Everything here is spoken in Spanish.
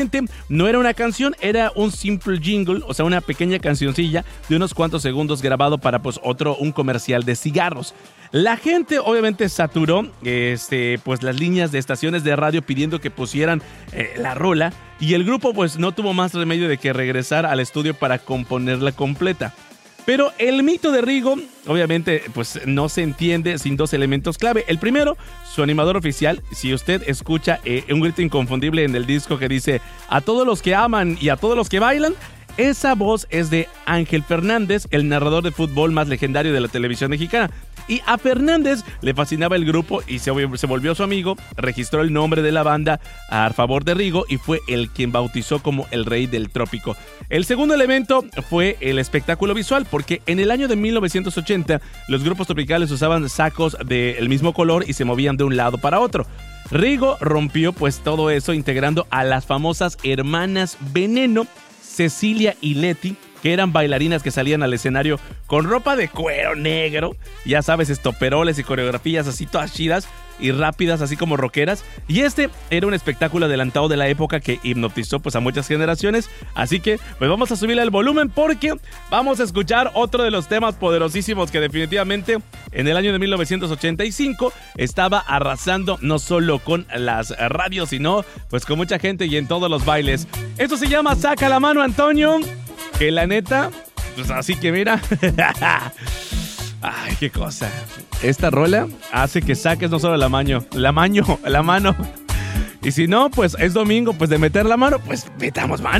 No era una canción, era un simple jingle, o sea, una pequeña cancioncilla de unos cuantos segundos grabado para pues un comercial de cigarros. La gente obviamente saturó pues las líneas de estaciones de radio pidiendo que pusieran la rola, y el grupo pues no tuvo más remedio de que regresar al estudio para componerla completa. Pero el mito de Rigo, obviamente, pues no se entiende sin dos elementos clave. El primero, su animador oficial. Si usted escucha un grito inconfundible en el disco que dice "a todos los que aman y a todos los que bailan", esa voz es de Ángel Fernández, el narrador de fútbol más legendario de la televisión mexicana. Y a Fernández le fascinaba el grupo y se volvió su amigo, registró el nombre de la banda a favor de Rigo y fue el quien bautizó como el Rey del Trópico. El segundo elemento fue el espectáculo visual, porque en el año de 1980 los grupos tropicales usaban sacos del mismo color y se movían de un lado para otro. Rigo rompió pues todo eso integrando a las famosas hermanas Veneno, Cecilia y Leti, que eran bailarinas que salían al escenario con ropa de cuero negro, ya sabes, estoperoles y coreografías así todas chidas y rápidas, así como rockeras. Y era un espectáculo adelantado de la época que hipnotizó pues a muchas generaciones. Así que pues vamos a subirle el volumen porque vamos a escuchar otro de los temas poderosísimos que definitivamente en el año de 1985 estaba arrasando no solo con las radios, sino pues con mucha gente y en todos los bailes. Esto se llama Saca la Mano, Antonio. Que la neta, pues así que mira. Ay, qué cosa. Esta rola hace que saques no solo la mano. Y si no, pues es domingo, pues de meter la mano, pues metamos mano.